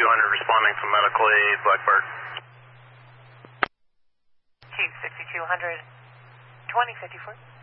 responding from medical aid, Blackbird. Chief 6200, 2054.